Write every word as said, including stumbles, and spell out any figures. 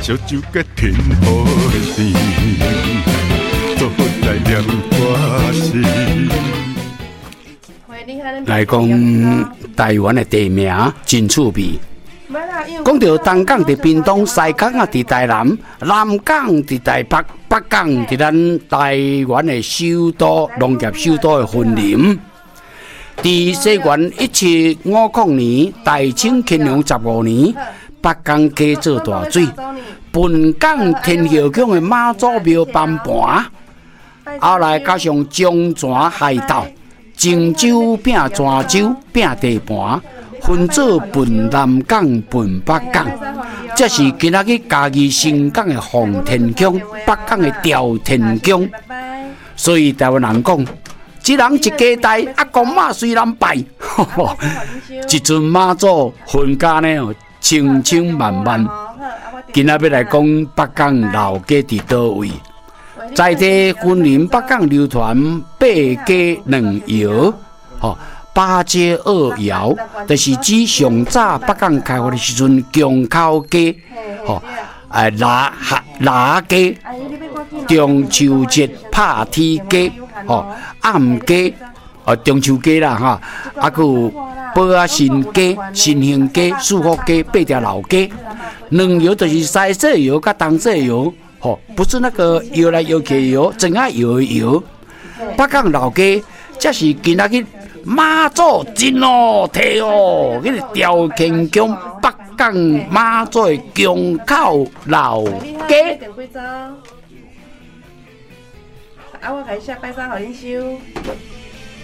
烧酒甲天好甜，做来念歌词。 来讲台湾的地名真趣味。讲到东港伫屏东，西港啊伫台南，南港伫台北，北港伫咱台湾的首都、农业首都的云林。伫西元一七五零年，大清乾隆十五年，北港加做大水，本港天后宫的妈祖庙翻盘，后来加上中泉海盗。郑州拼泉州拼地盘，分做分南港、分北港，这是今仔日嘉义新港的奉天宫，北港的朝天宫。所以台湾人讲，一人一家代，啊公马虽然败，一尊妈祖分家呢，清清慢慢。今仔要来讲北港老街伫倒位。在地云林北港流传八街两窑，吼八街二窑，就是指上早北港开发的时阵，江口街，吼，诶腊腊街，中秋节拍天街，吼暗街，哦中秋街啦，哈，啊个有宝啊新街、新兴街、树福街、八条老街，两窑就是西式窑甲东式窑。哦，不是那个摇来摇去的摇，真爱摇一摇。北港老街，这是今仔日妈祖真哦提哦，迄个朝天宫北港妈祖的江口老街。 啊，我开始下拜山，互恁收。